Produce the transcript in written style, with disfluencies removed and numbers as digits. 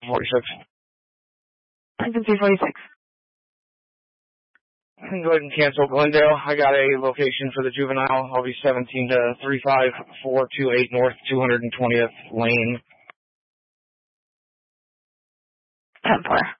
46. Frequency 46. I can go ahead and cancel Glendale. I got a location for the juvenile. I'll be 17 to 35428 North 220th Lane. 10-4.